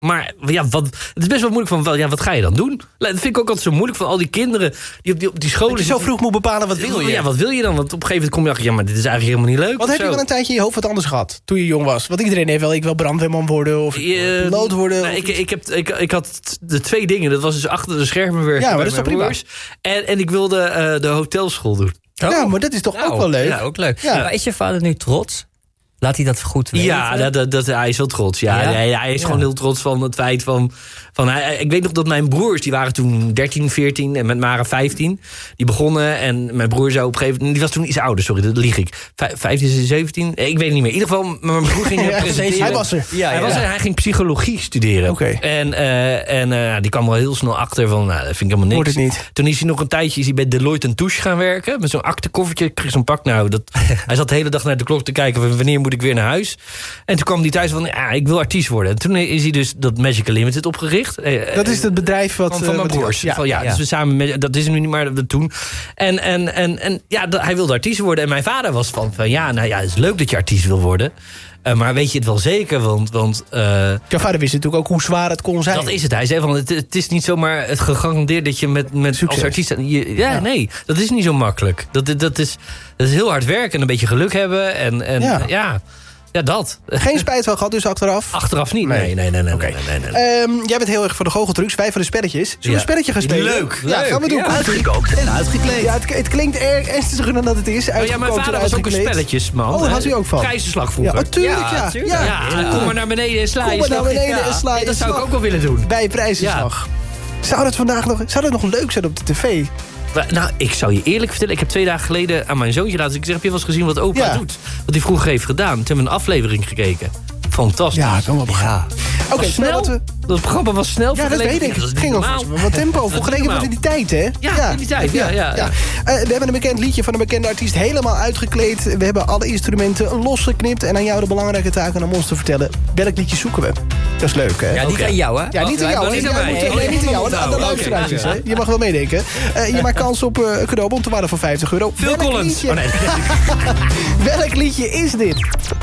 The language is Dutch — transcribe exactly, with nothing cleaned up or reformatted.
Maar ja, wat, het is best wel moeilijk van, wel, ja, wat ga je dan doen? Dat vind ik ook altijd zo moeilijk van al die kinderen die op die, op die scholen... Dat je zo vroeg moet bepalen, wat wil je? Ja, wat wil je dan? Want op een gegeven moment kom je achter, ja, maar dit is eigenlijk helemaal niet leuk. Wat heb je wel een tijdje in je hoofd wat anders gehad, toen je jong was? Want iedereen heeft wel, ik wil brandweerman worden of uh, piloot worden. Nou, ik, ik, heb, ik, ik had de twee dingen. Dat was dus achter de schermen werken. Ja, maar dat is toch prima. En, en ik wilde uh, de hotelschool doen. Oh. Ja, maar dat is toch nou, ook wel leuk? Ja, ook leuk. Ja. Maar is je vader nu trots? Laat hij dat goed weten? Ja, dat, dat, dat, hij is wel trots. Ja, ja? Hij, hij is ja. gewoon heel trots van het feit van... van hij, ik weet nog dat mijn broers, die waren toen dertien, veertien... en met Mara vijftien, die begonnen. En mijn broer zou op een gegeven moment... die was toen iets ouder, sorry, dat lieg ik. vijftien, zeventien, ik weet het niet meer. In ieder geval, mijn broer ging... ja, hij was er. Ja, hij, ja. Was er, hij ging psychologie studeren. Okay. En, uh, en uh, die kwam wel heel snel achter van... nou, dat vind ik helemaal niks. Wordt het niet. Toen is hij nog een tijdje is hij bij Deloitte en Touche gaan werken. Met zo'n aktekoffertje, ik kreeg zo'n pak. Nou, dat, hij zat de hele dag naar de klok te kijken... wanneer moet ik weer naar huis? En toen kwam hij thuis van, ja, ik wil artiest worden. En toen is hij dus dat Magical Limited opgericht. Dat is het bedrijf wat... Van, van mijn broers. Ja, van, ja, ja. Dus we samen met, dat is hem nu niet, maar dat toen. En, en, en, en ja, dat, hij wilde artiest worden. En mijn vader was van, van ja, nou ja, het is leuk dat je artiest wil worden. Uh, maar weet je het wel zeker? Want... want uh, jouw vader wist natuurlijk ook hoe zwaar het kon zijn. Dat is het. Hij zei van, het, het is niet zomaar het gegarandeerd dat je met, met als artiest... Je, ja, ja, nee, dat is niet zo makkelijk. Dat, dat, is, dat is heel hard werken en een beetje geluk hebben. En, en ja... ja Ja, dat. Geen spijt van gehad dus achteraf? Achteraf niet, nee. nee, nee, nee, okay. nee, nee, nee. Um, jij bent heel erg voor de goocheltrucs, wij voor de spelletjes. Zullen we ja. een spelletje gaan spelen? Leuk. Ja, leuk. gaan we doen. Ja, uitgekookt en uitgekleed. Ja, het, het klinkt erg ernstiger dan dat het is. Oh, ja, mijn vader was ook een spelletjesman. Oh, daar had u ook van. Keizerslag vroeger. Ja, tuurlijk, ja. Ja, tuurlijk. ja. ja. ja. Kom maar naar beneden en sla Kom je maar naar beneden ja. en sla je Dat zou slag. ik ook wel willen doen. Bij prijzenslag. Ja. Zou dat vandaag nog, zou dat nog leuk zijn op de tv? Nou, ik zou je eerlijk vertellen... ik heb twee dagen geleden aan mijn zoontje laten... ik zeg, heb je wel eens gezien wat opa ja. doet? Wat hij vroeger heeft gedaan. Toen hebben we een aflevering gekeken. Fantastisch. Ja, kan wel ja. Oké, okay, snel. We... Dat programma was snel. Ja, dat weet ik. Het ging over wat tempo. Vergeleken met die tijd, hè? Ja, ja. die tijd. Ja, ja, ja. ja. Uh, we hebben een bekend liedje van een bekende artiest helemaal uitgekleed. We hebben alle instrumenten losgeknipt. En aan jou de belangrijke taak om ons te vertellen. Welk liedje zoeken we? Dat is leuk, hè? Ja, niet okay. aan jou, hè? Ja, niet aan jou. Niet aan mij. Nee, niet aan jou. Aan de luisteraars, hè? Je mag wel meedenken. Uh, je maakt kans op uh, een cadeaubon te waarde van vijftig euro. Phil Collins. Welk liedje... Oh, nee. Welk liedje is dit?